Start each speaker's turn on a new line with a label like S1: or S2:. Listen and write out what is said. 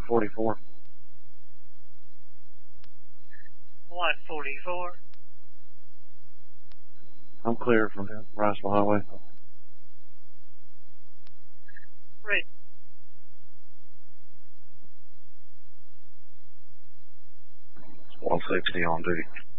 S1: 144.
S2: 144.
S1: I'm clear from Riceville Highway.
S2: Ready.
S1: 160 on duty.